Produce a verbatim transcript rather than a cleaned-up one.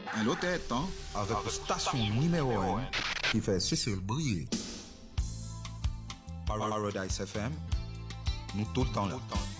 Un lot tête, hein? Avec la station numéro un qui fait Cécile briller. Paradise F M, nous tout le temps là.